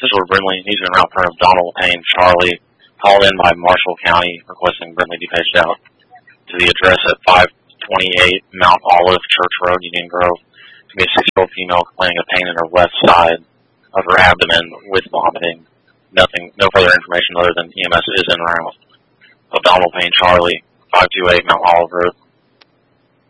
This is where Brindley, he's in route for Donald Payne Charlie, called in by Marshall County, requesting Brindley be paged out to the address at 528 Mount Olive Church Road, Union Grove. To be a 6-year-old female complaining of pain in her left side of her abdomen with vomiting. No further information other than EMS is in route of Donald Payne Charlie, 528 Mount Olive Road.